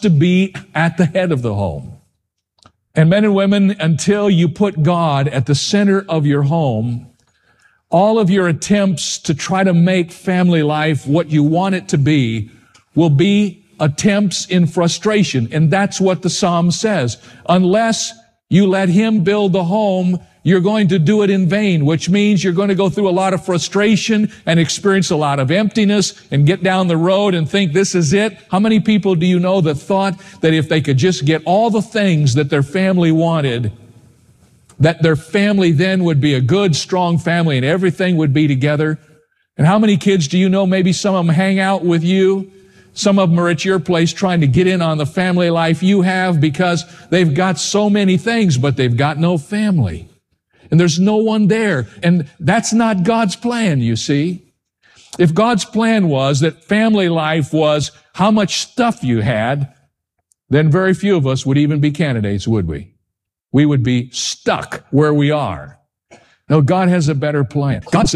to be at the head of the home. And men and women, until you put God at the center of your home, all of your attempts to try to make family life what you want it to be will be attempts in frustration. And that's what the Psalm says. Unless you let Him build the home, you're going to do it in vain, which means you're going to go through a lot of frustration and experience a lot of emptiness and get down the road and think this is it. How many people do you know that thought that if they could just get all the things that their family wanted, that their family then would be a good, strong family and everything would be together? And how many kids do you know, maybe some of them hang out with you, some of them are at your place trying to get in on the family life you have because they've got so many things, but they've got no family. And there's no one there. And that's not God's plan, you see. If God's plan was that family life was how much stuff you had, then very few of us would even be candidates, would we? We would be stuck where we are. No, God has a better plan. God